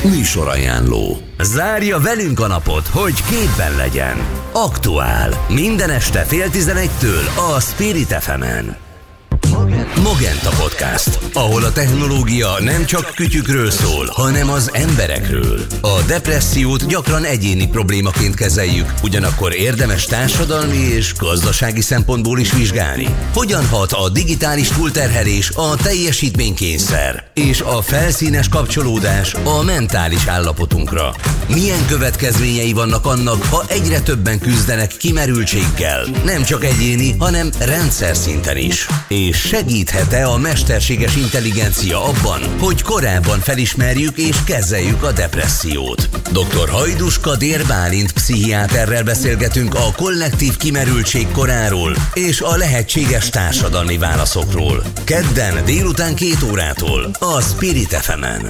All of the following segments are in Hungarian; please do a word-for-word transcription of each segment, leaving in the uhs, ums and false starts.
Műsorajánló. Zárja velünk a napot, hogy képben legyen. Aktuál. Minden este fél tizenegytől a Spirit ef emen. Mogenta Podcast, ahol a technológia nem csak kütyükről szól, hanem az emberekről. A depressziót gyakran egyéni problémaként kezeljük, ugyanakkor érdemes társadalmi és gazdasági szempontból is vizsgálni. Hogyan hat a digitális túlterhelés, a teljesítménykényszer és a felszínes kapcsolódás a mentális állapotunkra? Milyen következményei vannak annak, ha egyre többen küzdenek kimerültséggel, nem csak egyéni, hanem rendszer szinten is? És segíthet-e a mesterséges intelligencia abban, hogy korábban felismerjük és kezeljük a depressziót? doktor Hajdús Kadér Bálint pszichiáterrel beszélgetünk a kollektív kimerültség koráról és a lehetséges társadalmi válaszokról. Kedden délután két órától a Spirit ef emen.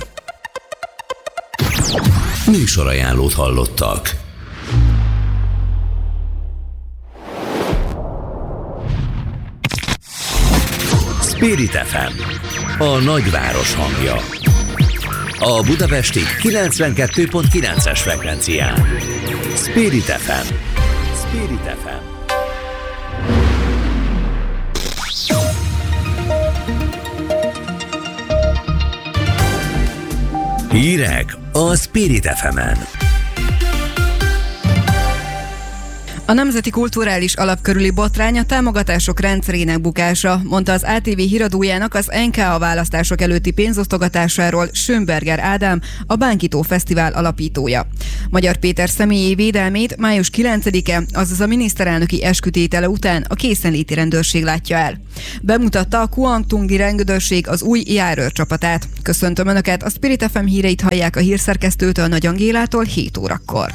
Műsorajánlót hallottak. Spirit ef em, a nagyváros hangja. A budapesti kilencvenkettő pont kilences frekvencián. Spirit ef em. Spirit ef em. Hírek a Spirit ef emen. A Nemzeti Kulturális Alap körüli botrány a támogatások rendszerének bukása, mondta az á té vé híradójának az en ká á választások előtti pénzosztogatásáról Schönberger Ádám, a Bánkító Fesztivál alapítója. Magyar Péter személyi védelmét május kilencedike, azaz a miniszterelnöki eskütétele után a készenléti rendőrség látja el. Bemutatta a Kuangtungi rendőrség az új járőrcsapatát. Köszöntöm Önöket, a Spirit ef em híreit hallják a hírszerkesztőtől, Nagy Angélától hét órakor.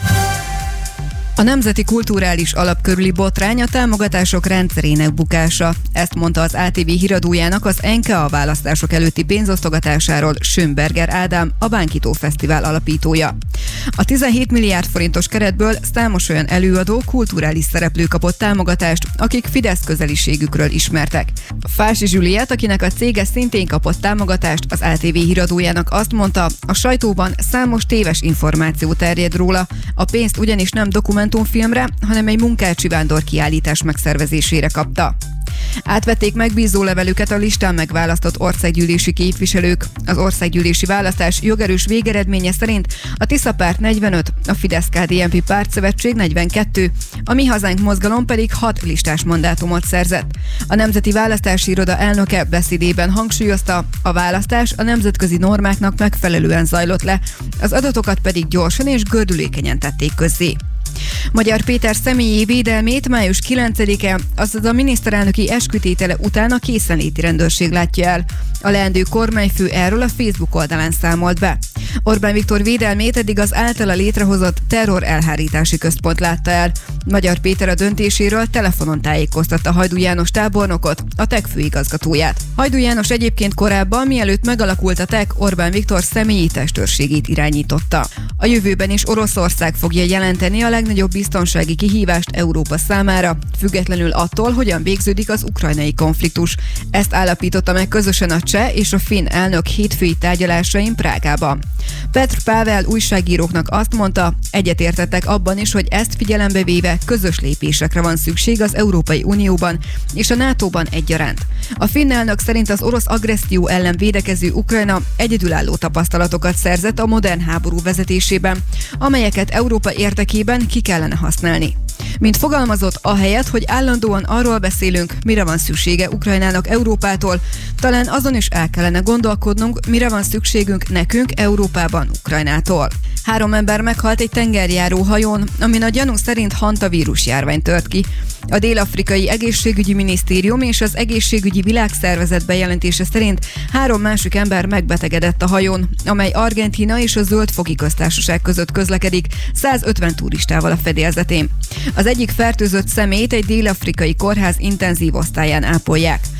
A Nemzeti Kulturális Alap körüli botrány a támogatások rendszerének bukása. Ezt mondta az á té vé híradójának az en ká á választások előtti pénzosztogatásáról Schönberger Ádám, a Bánkító Fesztivál alapítója. A tizenhét milliárd forintos keretből számos olyan előadó, kulturális szereplő kapott támogatást, akik Fidesz közeliségükről ismertek. Fási Zsüliet, akinek a cége szintén kapott támogatást, az á té vé híradójának azt mondta, a sajtóban számos téves információ terjed róla, a pénzt ugyanis nem dokumentumfilmre, hanem egy munkácsi vándor kiállítás megszervezésére kapta. Átvették megbízó levelüket a listán megválasztott országgyűlési képviselők. Az országgyűlési választás jogerős végeredménye szerint a Tisza párt negyvenöt, a Fidesz-ká dé en pé pártszövetség negyvenkettő, a Mi Hazánk mozgalom pedig hat listás mandátumot szerzett. A Nemzeti Választási Iroda elnöke beszédében hangsúlyozta, a választás a nemzetközi normáknak megfelelően zajlott le, az adatokat pedig gyorsan és gördülékenyen tették közzé. Magyar Péter személyi védelmét május kilencedike, azaz a miniszterelnöki eskütétele után a készenléti rendőrség látja el. A leendő kormányfő erről a Facebook oldalán számolt be. Orbán Viktor védelmét eddig az általa létrehozott terror elhárítási központ látta el. Magyar Péter a döntéséről telefonon tájékoztatta Hajdú János tábornokot, a té e ká főigazgatóját. Hajdú János egyébként korábban, mielőtt megalakult a té e ká, Orbán Viktor személyi testőrségét irányította. A jövőben is Oroszország fogja jelenteni a legnagyobb biztonsági kihívást Európa számára, függetlenül attól, hogyan végződik az ukrajnai konfliktus. Ezt állapította meg közösen a cseh és a finn elnök hétfői tárgyalásain Prágában. Petr Pável újságíróknak azt mondta, egyetértettek abban is, hogy ezt figyelembe véve közös lépésekre van szükség az Európai Unióban és a nátóban egyaránt. A finn elnök szerint az orosz agresszió ellen védekező Ukrajna egyedülálló tapasztalatokat szerzett a modern háború vezetésében, amelyeket Európa érdekében ki kellene használni. Mint fogalmazott, ahelyett, hogy állandóan arról beszélünk, mire van szüksége Ukrajnának Európától, talán azon is el kellene gondolkodnunk, mire van szükségünk nekünk Európában Ukrajnától. Három ember meghalt egy tengerjáró hajón, amin a gyanú szerint hantavírus járvány tört ki. A Dél-Afrikai Egészségügyi Minisztérium és az Egészségügyi Világszervezet bejelentése szerint három másik ember megbetegedett a hajón, amely Argentína és a Zöld-foki Köztársaság között közlekedik, százötven turistával a fedélzetén. Az egyik fertőzött személyt egy dél-afrikai kórház intenzív osztályán ápolják.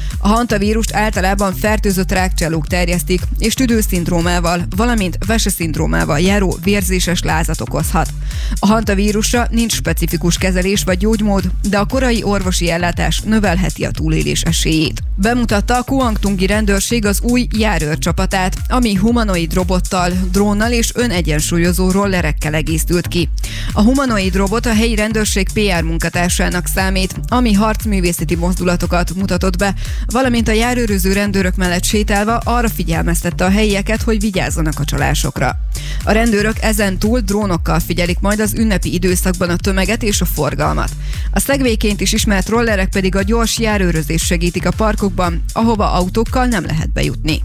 A hantavírust általában fertőzött rákcsálók terjesztik, és tüdőszindrómával, valamint veseszindrómával járó vérzéses lázat okozhat. A hantavírusra nincs specifikus kezelés vagy gyógymód, de a korai orvosi ellátás növelheti a túlélés esélyét. Bemutatta a Kuangtungi rendőrség az új járőrcsapatát, ami humanoid robottal, drónnal és önegyensúlyozó rollerekkel egészült ki. A humanoid robot a helyi rendőrség pé er munkatársának számít, ami harcművészeti mozdulatokat mutatott be, valamint a járőröző rendőrök mellett sétálva arra figyelmeztette a helyieket, hogy vigyázzanak a csalásokra. A rendőrök ezen túl drónokkal figyelik majd az ünnepi időszakban a tömeget és a forgalmat. A szegvélyként is ismert rollerek pedig a gyors járőrözést segítik a parkokban, ahova autókkal nem lehet bejutni.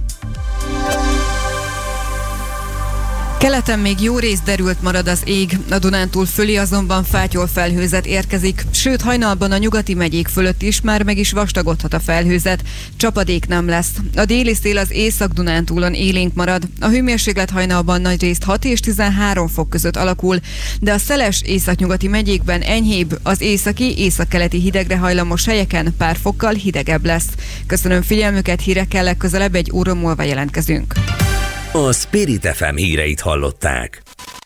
Keleten még jó rész derült marad az ég, a Dunántúl fölé azonban fátyol felhőzet érkezik, sőt hajnalban a nyugati megyék fölött is már meg is vastagodhat a felhőzet, csapadék nem lesz. A déli szél az Észak-Dunántúlon élénk marad, a hőmérséklet hajnalban nagyrészt hat és tizenhárom fok között alakul, de a szeles északnyugati megyékben enyhébb, az északi, északkeleti hidegre hajlamos helyeken pár fokkal hidegebb lesz. Köszönöm figyelmüket, hírekkel legközelebb egy óra múlva jelentkezünk. A Spirit ef em híreit hallották.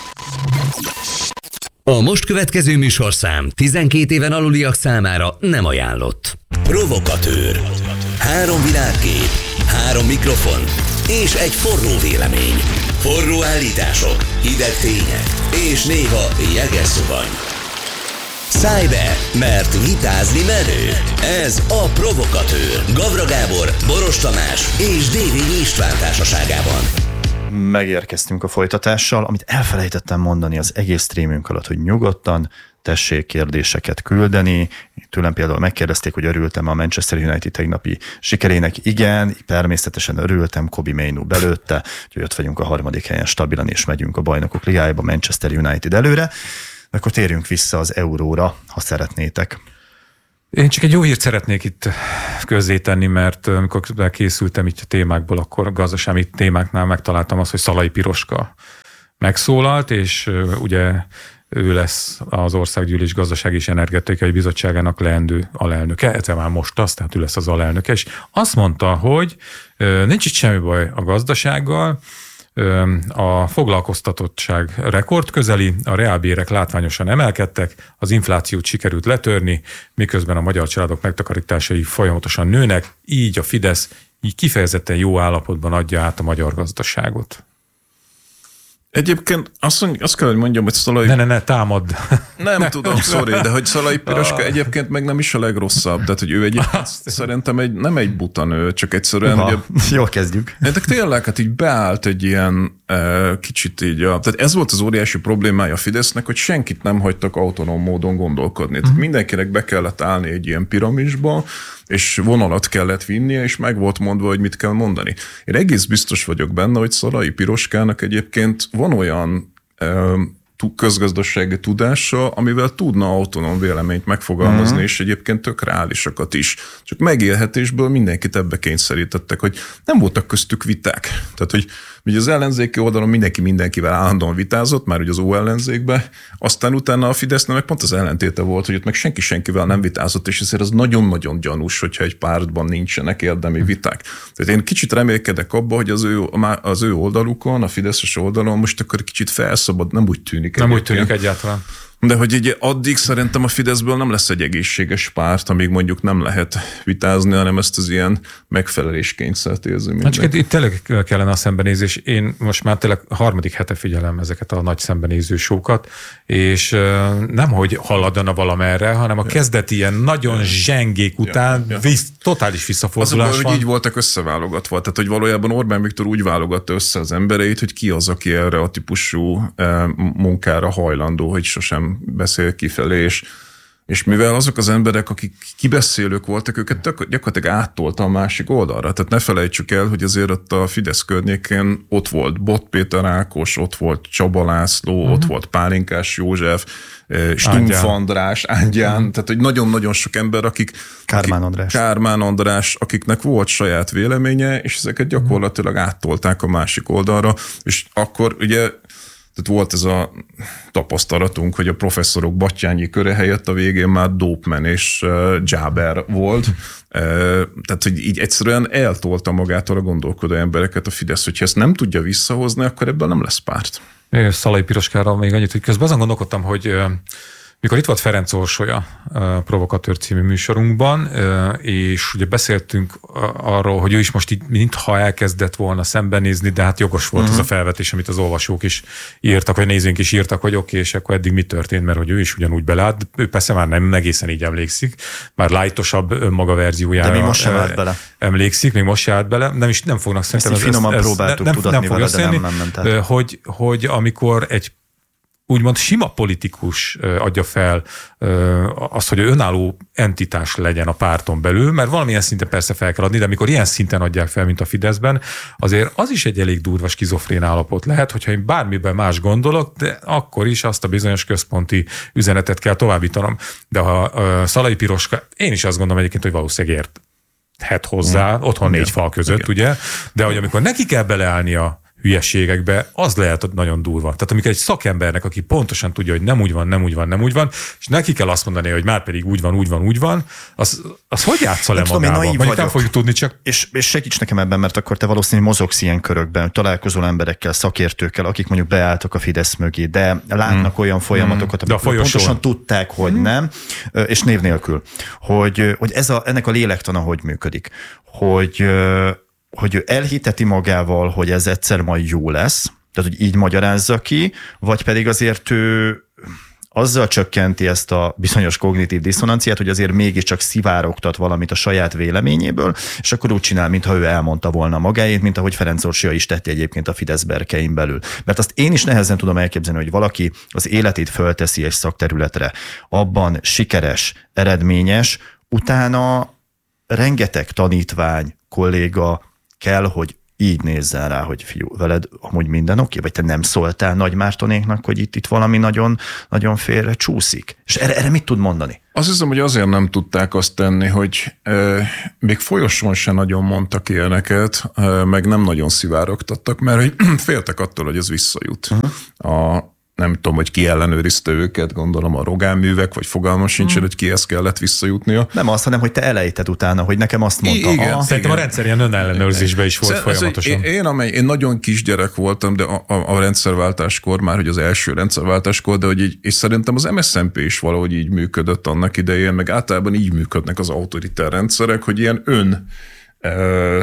A most következő műsorszám tizenkét éven aluliak számára nem ajánlott. Provokatőr. Három világkép, három mikrofon és egy forró vélemény. Forró állítások, hideg tények és néha jeges szuvany. Szállj be, mert vitázni menő. Ez a Provokatőr. Gavra Gábor, Boros Tamás és Dévényi István társaságában. Megérkeztünk a folytatással, amit elfelejtettem mondani az egész streamünk alatt, hogy nyugodtan tessék kérdéseket küldeni. Tőlem például megkérdezték, hogy örültem a Manchester United tegnapi sikerének. Igen, természetesen örültem, Kobe Mainoo belőtte, hogy ott vagyunk a harmadik helyen stabilan, és megyünk a Bajnokok Ligájába, Manchester United előre. Akkor térjünk vissza az euróra, ha szeretnétek. Én csak egy jó hírt szeretnék itt közzétenni, mert amikor készültem itt a témákból, akkor a gazdasági témáknál megtaláltam azt, hogy Szalai Piroska megszólalt, és ugye ő lesz az Országgyűlés Gazdasági és Energetikai Bizottságának leendő alelnöke, ez már most az, tehát ő lesz az alelnöke, és azt mondta, hogy nincs itt semmi baj a gazdasággal, a foglalkoztatottság rekordközeli, a reálbérek látványosan emelkedtek, az inflációt sikerült letörni, miközben a magyar családok megtakarításai folyamatosan nőnek, így a Fidesz így kifejezetten jó állapotban adja át a magyar gazdaságot. Egyébként azt, mondj, azt kell, hogy mondjam, hogy Szalai... Ne, ne, ne, támadd. Nem ne. tudom, sorry, de hogy Szalai Piroska egyébként meg nem is a legrosszabb. Tehát, hogy ő egyébként szerintem egy, nem egy buta nő, csak egyszerűen... Uha, ugye, jól kezdjük. De tényleg, hát így beállt egy ilyen e, kicsit így a... Tehát ez volt az óriási problémája a Fidesznek, hogy senkit nem hagytak autonóm módon gondolkodni. Tehát uh-huh. mindenkinek be kellett állni egy ilyen piramisba, és vonalat kellett vinnie, és meg volt mondva, hogy mit kell mondani. Én egész biztos vagyok benne, hogy Szalai Piroskának egyébként van olyan e, közgazdasági tudása, amivel tudna autonóm véleményt megfogalmazni, uh-huh. és egyébként tök reálisakat is. Csak megélhetésből mindenkit ebbe kényszerítettek, hogy nem voltak köztük viták. Tehát, hogy ugye az ellenzéki oldalon mindenki mindenkivel állandóan vitázott, már ugye az ó-ellenzékbe, aztán utána a Fidesznek meg pont az ellentéte volt, hogy ott meg senki senkivel nem vitázott, és ezért az nagyon-nagyon gyanús, hogyha egy pártban nincsenek érdemi viták. Tehát én kicsit remélkedek abba, hogy az ő, az ő oldalukon, a fideszes oldalon most akkor kicsit felszabad, nem úgy tűnik. Nem úgy tűnik egyáltalán. De hogy így addig szerintem a Fideszből nem lesz egy egészséges párt, amíg mondjuk nem lehet vitázni, hanem ezt az ilyen megfeleléskényszert érzi mindenki. Hát csak itt tényleg kellene a szembenézés. Én most már tényleg harmadik hete figyelem ezeket a nagy szembenéző sókat, és nem, hogy halladana valamerre, hanem a ja. kezdeti ilyen nagyon ja. zsengék után ja. Ja. Visz, totális visszafordulás az van. Hogy így voltak összeválogatva. Tehát, hogy valójában Orbán Viktor úgy válogatta össze az embereit, hogy ki az, aki erre a típusú munkára hajlandó, hogy sosem beszél kifelé, és, és mivel azok az emberek, akik kibeszélők voltak, őket gyakorlatilag áttolta a másik oldalra. Tehát ne felejtsük el, hogy azért ott a Fidesz környékén ott volt Bot Péter Ákos, ott volt Csaba László, uh-huh. ott volt Pálinkás József, Stumpf András, Ángyán, uh-huh. tehát hogy nagyon-nagyon sok ember, akik... Kármán András. Kármán András, akiknek volt saját véleménye, és ezeket gyakorlatilag áttolták a másik oldalra, és akkor ugye Tehát volt ez a tapasztalatunk, hogy a professzorok Battyányi köre helyett a végén már Dópman és Dzsáber volt. Tehát, hogy így egyszerűen eltolta magától a gondolkodó embereket a Fidesz, hogyha ezt nem tudja visszahozni, akkor ebből nem lesz párt. Szalai Piroskára még annyit, hogy közben azon gondolkodtam, hogy mikor itt volt Ferenc Orsolya Provokatőr című műsorunkban, és ugye beszéltünk arról, hogy ő is most így mintha elkezdett volna szembenézni, de hát jogos volt uh-huh. az a felvetés, amit az olvasók is írtak, vagy nézőink is írtak, hogy oké, okay, és akkor eddig mi történt, mert hogy ő is ugyanúgy belát. Ő persze már nem egészen így emlékszik, már lightosabb maga verziójára de mi most sem állt bele. Emlékszik, még most se állt bele, nem is nem fognak szerintem. Ezt finoman ez, próbáltuk nem, tudatni nem vele, de nem, nem, nem, nem hogy, hogy amikor egy úgymond sima politikus adja fel azt, hogy önálló entitás legyen a párton belül, mert valamilyen szinten persze fel kell adni, de amikor ilyen szinten adják fel, mint a Fideszben, azért az is egy elég durva skizofrén állapot lehet, hogyha én bármiben más gondolok, de akkor is azt a bizonyos központi üzenetet kell továbbítanom. De ha Szalai Piroska, én is azt gondolom egyébként, hogy valószínűleg érthet hozzá, mm. otthon négy fal között, igen. ugye, de hogy amikor neki kell beleállnia hülyeségekbe, az lehet nagyon durva. Tehát amikor egy szakembernek, aki pontosan tudja, hogy nem úgy van, nem úgy van, nem úgy van, és neki kell azt mondani, hogy már pedig úgy van, úgy van, úgy van, az, az hogy játsza le magával? Mondjuk nem fogjuk tudni, csak... És, és segíts nekem ebben, mert akkor te valószínűleg mozogsz ilyen körökben, hogy találkozol emberekkel, szakértőkkel, akik mondjuk beálltak a Fidesz mögé, de látnak hmm. olyan folyamatokat, hmm. amikor pontosan tudták, hogy hmm. nem, és név nélkül, hogy, hogy ez a, ennek a lélektana hogy működik, hogy hogy ő elhiteti magával, hogy ez egyszer majd jó lesz, tehát hogy így magyarázza ki, vagy pedig azért ő azzal csökkenti ezt a bizonyos kognitív diszonanciát, hogy azért mégiscsak szivárogtat valamit a saját véleményéből, és akkor úgy csinál, mintha ő elmondta volna magáét, mint ahogy Ferenc Orsolya is tette egyébként a Fidesz berkein belül. Mert azt én is nehezen tudom elképzelni, hogy valaki az életét fölteszi egy szakterületre, abban sikeres, eredményes, utána rengeteg tanítvány, kolléga kell, hogy így nézzen rá, hogy fiú, veled amúgy minden oké, vagy te nem szóltál Nagy Mártonéknak, hogy itt, itt valami nagyon, nagyon félre csúszik. És erre, erre mit tud mondani? Azt hiszem, hogy azért nem tudták azt tenni, hogy e, még folyosón se nagyon mondtak ilyeneket, e, meg nem nagyon szivárogtattak, mert hogy féltek attól, hogy ez visszajut. Uh-huh. A nem tudom, hogy ki ellenőrizte őket, gondolom a Rogán művek, vagy fogalmam sincsen, hmm. hogy kihez kellett visszajutnia. Nem azt, hanem hogy te elejted utána, hogy nekem azt mondta. Igen, ah, szerintem igen. A rendszer ilyen önellenőrzésben is volt Szerint, folyamatosan. Én, én, amely, én nagyon kisgyerek voltam, de a, a, a rendszerváltáskor, már hogy az első rendszerváltáskor, de hogy így, és szerintem az em es zé en pé is valahogy így működött annak idején, meg általában így működnek az autoritár rendszerek, hogy ilyen ön Uh,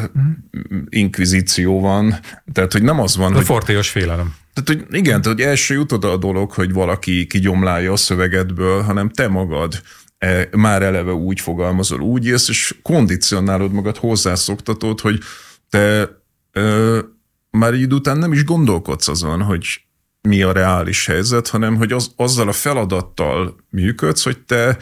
inkvizíció van, tehát hogy nem az van, a hogy... fortélyos félelem. Tehát, hogy igen, tehát, hogy első jut oda a dolog, hogy valaki kigyomlálja a szövegedből, hanem te magad e, már eleve úgy fogalmazol, úgy jössz, és kondicionálod magad, hozzászoktatod, hogy te e, már egy idő után nem is gondolkodsz azon, hogy mi a reális helyzet, hanem hogy az, azzal a feladattal működsz, hogy te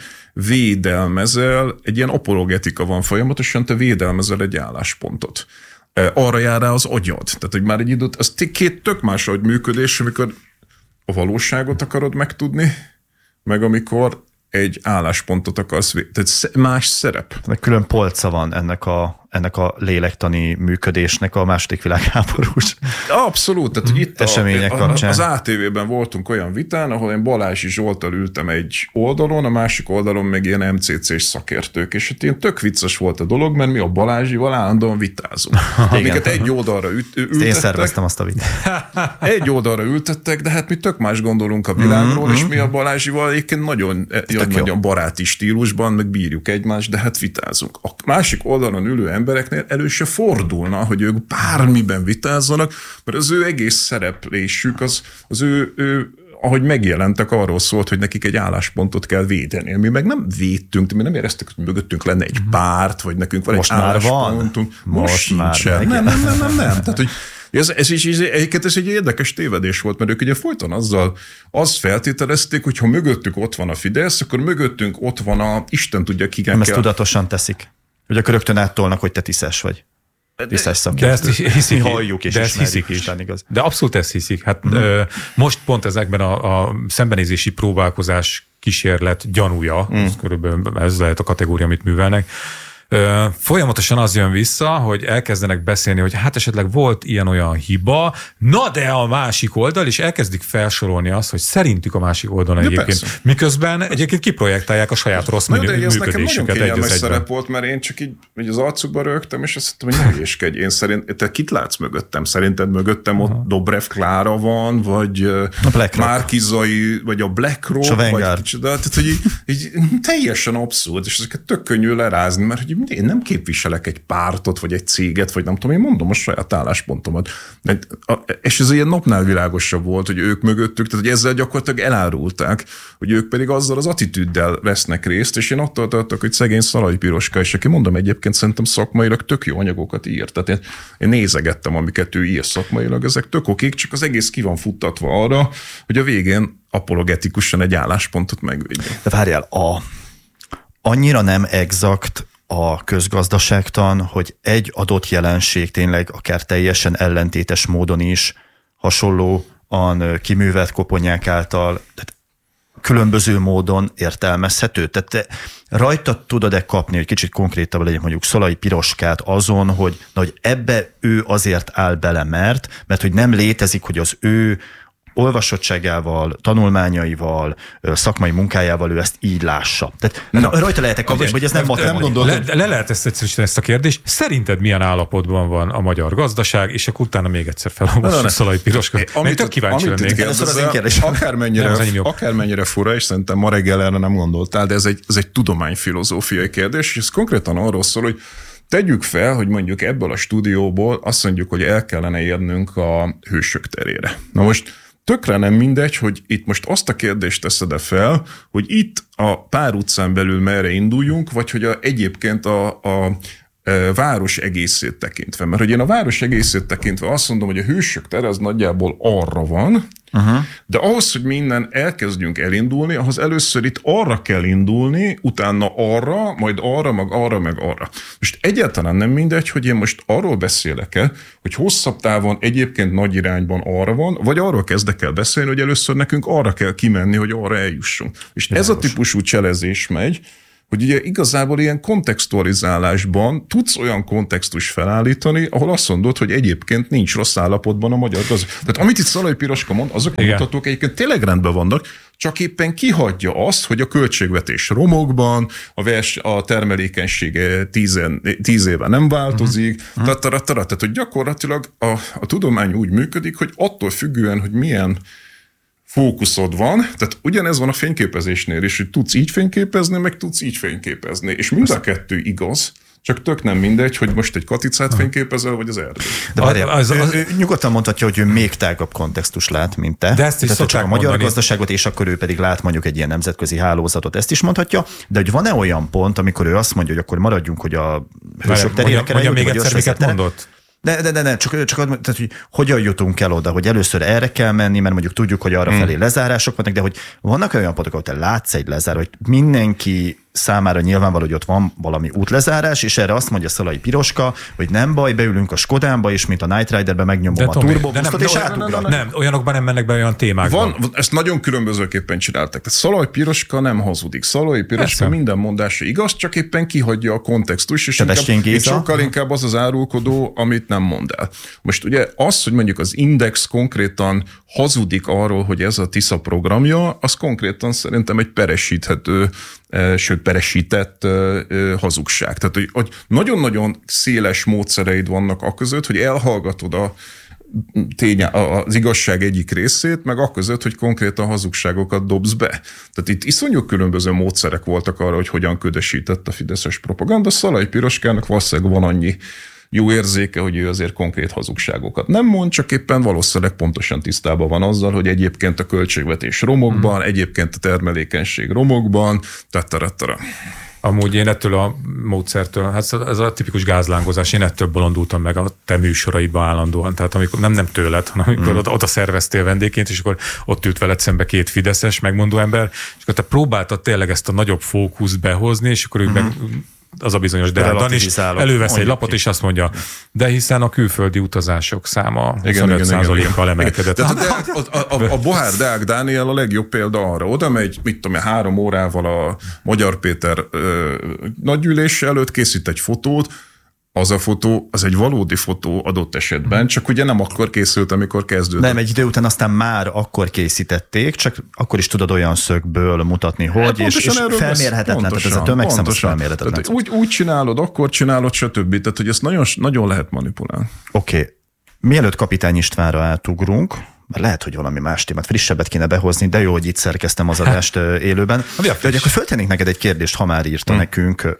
védelmezel, egy ilyen apologetika van folyamatosan, te védelmezel egy álláspontot. Arra jár rá az agyad. Tehát, hogy már egy időt, az két tök más agy működés, amikor a valóságot akarod megtudni, meg amikor egy álláspontot akarsz, tehát más szerep. Külön polca van ennek a, ennek a lélektani működésnek a második világháborús. Abszolút, tehát mm. itt események a, kapcsán. Az á té vében voltunk olyan vitán, ahol én Balázsi Zsolttal ültem egy oldalon, a másik oldalon meg ilyen em cé cés szakértők, és hát ilyen tök vicces volt a dolog, mert mi a Balázsival állandóan vitázunk. Amiket egy oldalra üt, ültettek. Én szerveztem azt a vitát. Egy oldalra ültettek, de hát mi tök más gondolunk a világról, mm-hmm. és mi a Balázsival egyébként nagyon, nagyon baráti stílusban, meg bírjuk egymást, de hát vitázunk. A másik oldalon ülő embereknél elő se fordulna, hogy ők bármiben vitázzanak, mert az ő egész szereplésük, az, az ő, ő, ahogy megjelentek, arról szólt, hogy nekik egy álláspontot kell védeni. Mi meg nem védtünk, mi nem éreztük, hogy mögöttünk lenne egy párt, vagy nekünk van most egy álláspontunk. Van? Most, most már sincsen. Nem, nem, nem, nem, nem. Tehát, hogy Ez, ez, is, ez, ez egy érdekes tévedés volt, mert ők ugye folyton azzal azt feltételezték, hogy ha mögöttük ott van a Fidesz, akkor mögöttünk ott van a Isten tudja ki kell. Ezt tudatosan teszik. Hogy akkor rögtön áttolnak, hogy te tiszes vagy. Tiszes szakértő. De ezt hiszik, halljuk és de ezt hiszik is. Igaz. De abszolút ezt hiszik. Hát hmm. ö, most pont ezekben a, a szembenézési próbálkozás kísérlet gyanúja, hmm. ez körülbelül ez lehet a kategória, amit művelnek, Folyamatosan az jön vissza, hogy elkezdenek beszélni, hogy hát esetleg volt ilyen-olyan hiba, na de a másik oldal, és elkezdik felsorolni azt, hogy szerintük a másik oldalon de egyébként. Persze. Miközben egyébként kiprojektálják a saját rossz na, minő, ez működésüket egy az szerep volt, mert én csak így, így az arcukba rögtem, és azt mondtam, hogy ne hülyéskedj. Én szerint, te kit látsz mögöttem? Szerinted mögöttem ott uh-huh. Dobrev Klára van, vagy Márkizai, vagy a BlackRock, a vagy kicsoda. Tehát, hogy így, így teljesen abszurd, és ezeket tök könnyű lerázni, mert hogy én nem képviselek egy pártot, vagy egy céget, vagy nem tudom, én mondom a saját álláspontomat. És ez ilyen napnál világosabb volt, hogy ők mögöttük, tehát hogy ezzel gyakorlatilag elárulták, hogy ők pedig azzal az attitűddel vesznek részt, és én attól tartok, hogy szegény Szalai Piroska, és aki mondom egyébként szerintem szakmailag tök jó anyagokat ír. Tehát én, én nézegettem, amiket ő ír szakmailag, ezek tök okék, csak az egész ki van futtatva arra, hogy a végén apologetikusan egy álláspontot megvédje. De várjál, a, annyira nem exakt a közgazdaságtan, hogy egy adott jelenség tényleg akár teljesen ellentétes módon is hasonlóan kiművelt koponyák által, tehát különböző módon értelmezhető. Tehát te rajta tudod-e kapni, hogy kicsit konkrétabb legyen mondjuk Szalai Piroskát azon, hogy, na, hogy ebbe ő azért áll bele, mert, mert hogy nem létezik, hogy az ő olvasottságával, tanulmányaival, szakmai munkájával ő ezt így lássa. Tehát na, rajta lehet-e kapni, hogy ez nem, nem, nem gondolom. Le, le lehet ezt egyszerűen ezt a kérdést. Szerinted milyen állapotban van a magyar gazdaság, és akkor utána még egyszer felolvassuk Szalai Piroskát. Amit tök kíváncsi lennék. Akármennyire, akármennyire fura, és szerintem ma reggel erre nem gondoltál, de ez egy, ez egy tudományfilozófiai kérdés, és ez konkrétan arról szól, hogy tegyük fel, hogy mondjuk ebből a stúdióból azt mondjuk, hogy el kellene érnünk a hősök terére. Na most tökre nem mindegy, hogy itt most azt a kérdést teszed fel, hogy itt a pár utcán belül merre induljunk, vagy hogy a, egyébként a, a város egészét tekintve. Mert hogy én a város egészét tekintve azt mondom, hogy a hősök tere az nagyjából arra van, uh-huh. de ahhoz, hogy mi innen elkezdjünk elindulni, ahhoz először itt arra kell indulni, utána arra, majd arra, meg arra, meg arra. Most egyáltalán nem mindegy, hogy én most arról beszélek-e, hogy hosszabb távon egyébként nagy irányban arra van, vagy arról kezdek el beszélni, hogy először nekünk arra kell kimenni, hogy arra eljussunk. És ez a típusú cselezés megy, hogy ugye igazából ilyen kontextualizálásban tudsz olyan kontextus felállítani, ahol azt mondod, hogy egyébként nincs rossz állapotban a magyar gazdaság. Tehát amit itt Szalai Piroska mond, azok a Igen. mutatók egyébként tényleg rendben vannak, csak éppen kihagyja azt, hogy a költségvetés romokban, a, vers, a termelékenysége tízen, tíz éve nem változik, uh-huh. tatara, tatara, tehát hogy gyakorlatilag a, a tudomány úgy működik, hogy attól függően, hogy milyen fókuszod van, tehát ugyanez van a fényképezésnél is, hogy tudsz így fényképezni, meg tudsz így fényképezni, és mind a kettő igaz, csak tök nem mindegy, hogy most egy katicát fényképezel, vagy az erdő. De várjál, az, az, az, ő nyugodtan mondhatja, hogy ő még tágabb kontextus lát, mint te. De ezt is tehát csak a magyar mondani. Gazdaságot, és akkor ő pedig lát mondjuk egy ilyen nemzetközi hálózatot, ezt is mondhatja, de hogy van-e olyan pont, amikor ő azt mondja, hogy akkor maradjunk, hogy a hősök terére kell eljutni, még egyszer miket mondott? De, de, de, de csak, csak tehát, hogy hogyan jutunk el oda, hogy először erre kell menni, mert mondjuk tudjuk, hogy arra felé lezárások vannak, de hogy vannak olyan pontok, ahol te látsz egy lezár, hogy mindenki számára nyilvánvaló, hogy ott van valami útlezárás, és erre azt mondja Szalai Piroska, hogy nem baj, beülünk a Skodánba, és mint a Knight Riderbe megnyomom a turbobusztot, és átugrak. Nem, olyanokban nem mennek be olyan témákban. Van, ezt nagyon különbözőképpen csináltak. Tehát Szalai Piroska nem hazudik. Szalai Piroska Persze. minden mondása igaz, csak éppen kihagyja a kontextus, és inkább, és sokkal inkább az az árulkodó, amit nem mond el. Most ugye az, hogy mondjuk az Index konkrétan hazudik arról, hogy ez a Tisza programja, az konkrétan szerintem egy peresíthető, sőt peresített hazugság. Tehát, hogy, hogy nagyon-nagyon széles módszereid vannak aközött, hogy elhallgatod a tény, az igazság egyik részét, meg aközött, hogy konkrétan hazugságokat dobsz be. Tehát itt iszonyú különböző módszerek voltak arra, hogy hogyan ködösített a fideszes propaganda. Szalai Piroskának valószínűleg van annyi jó érzéke, hogy ő azért konkrét hazugságokat nem mond, csak éppen valószínűleg pontosan tisztában van azzal, hogy egyébként a költségvetés romokban, mm. egyébként a termelékenység romokban, tattarattara. Amúgy én ettől a módszertől, hát ez a tipikus gázlángozás, én ettől bolondultam meg a te műsoraidban állandóan. Tehát amikor nem, nem tőled, hanem amikor mm. oda, oda szerveztél vendégként, és akkor ott ült veled szembe két fideszes megmondó ember, és akkor te próbáltad tényleg ezt a nagyobb fókuszt behozni, és akkor ők mm. meg az a bizonyos Deák Dani is elővesz egy lapot, ki. és azt mondja, de hiszen a külföldi utazások száma huszonöt százalékkal emelkedett. A, a, a, a Bohár Deák Dániel a legjobb példa arra. Oda megy, mit tudom, három órával a Magyar Péter ö, nagygyűlés előtt, készít egy fotót, az a fotó, az egy valódi fotó adott esetben, csak ugye nem akkor készült, amikor kezdődött. Nem, egy idő után aztán már akkor készítették, csak akkor is tudod olyan szögből mutatni, hogy, hát és, és felmérhetetlen, pontosan, tehát ez a tömegszám az felmérhetetlen. Tehát úgy, úgy csinálod, akkor csinálod, stb. Tehát, hogy ezt nagyon, nagyon lehet manipulálni. Oké. Okay. Mielőtt Kapitány Istvánra átugrunk, mert lehet, hogy valami más témát, frissebbet kéne behozni, de jó, hogy itt szerkeztem az adást élőben. De hogy akkor föltennék neked egy kérdést, ha már írta hmm. nekünk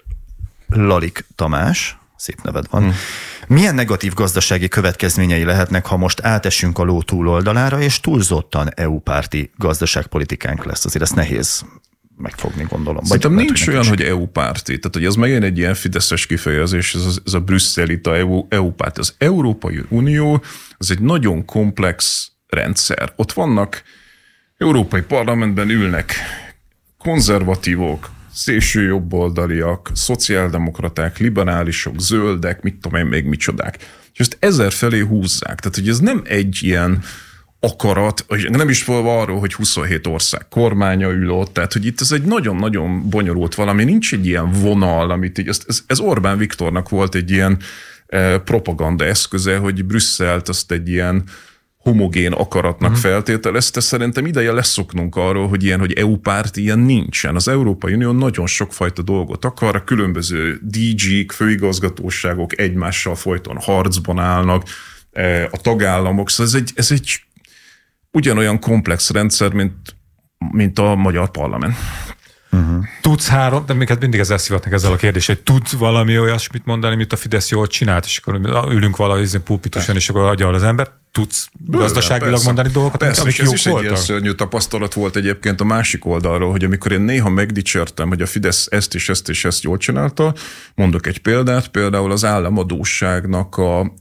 Lalik Tamás, szép neved van. Hmm. Milyen negatív gazdasági következményei lehetnek, ha most átesünk a ló túloldalára, és túlzottan é u-párti gazdaságpolitikánk lesz? Azért ezt nehéz megfogni, gondolom. Szerintem nincs hogy olyan, hogy é u-párti. Tehát, hogy ez megint egy ilyen fideszes kifejezés, ez, ez a brüsszelita é u-párti. Az Európai Unió az egy nagyon komplex rendszer. Ott vannak, Európai Parlamentben ülnek konzervatívok, szélső jobboldaliak, szociáldemokraták, liberálisok, zöldek, mit tudom én még micsodák. És ezt ezer felé húzzák. Tehát, hogy ez nem egy ilyen akarat, nem is volva arról, hogy huszonhét ország kormánya ül ott, tehát, hogy itt ez egy nagyon-nagyon bonyolult valami, nincs egy ilyen vonal, amit így, ez, ez Orbán Viktornak volt egy ilyen eh, propaganda eszköze, hogy Brüsszelt azt egy ilyen homogén akaratnak uh-huh. feltételezte. Szerintem ideje leszoknunk arról, hogy ilyen, hogy é u-párt ilyen nincsen. Az Európai Unió nagyon sokfajta dolgot akar, a különböző dé gé-k, főigazgatóságok egymással folyton harcban állnak, a tagállamok, szóval ez egy, ez egy ugyanolyan komplex rendszer, mint, mint a magyar parlament. Uh-huh. Tudsz három, de minket mindig ezzel szivatnak ezzel a kérdés, hogy tudsz valami olyasmit mondani, mint a Fidesz jól csinált, és akkor ülünk valahogy pulpituson, és akkor agyal az ember. Tudsz Bőven, gazdaságilag persze. mondani dolgokat, persze, amik ez jók is voltak? egy ilyen szörnyű tapasztalat volt egyébként a másik oldalról, hogy amikor én néha megdicsértem, hogy a Fidesz ezt és ezt és ezt jól csinálta, mondok egy példát, például az államadósságnak a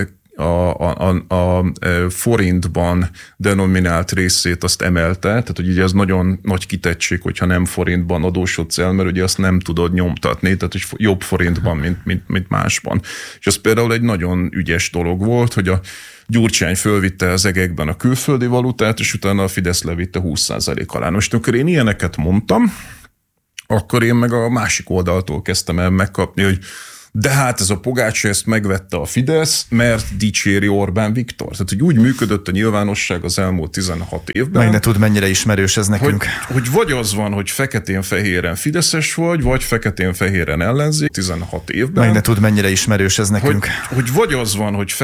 A, a, a, a forintban denominált részét azt emelte, tehát hogy ugye ez nagyon nagy kitettség, hogyha nem forintban adósodsz el, mert ugye azt nem tudod nyomtatni, tehát hogy jobb forintban, mint, mint, mint másban. És ez például egy nagyon ügyes dolog volt, hogy a Gyurcsány fölvitte az egekben a külföldi valutát, és utána a Fidesz levitte húsz százalék alá. Most amikor én ilyeneket mondtam, akkor én meg a másik oldaltól kezdtem el megkapni, hogy de hát ez a Pogácsa ezt megvette a Fidesz, mert dicséri Orbán Viktor. Tehát, hogy úgy működött a nyilvánosság az elmúlt tizenhat évben. Meg ne tud, mennyire ismerős ez nekünk. Hogy, hogy vagy az van, hogy feketén-fehéren fideszes vagy, vagy feketén-fehéren ellenzék tizenhat évben. Meg ne tud, mennyire ismerős ez nekünk. Hogy, hogy vagy az van, hogy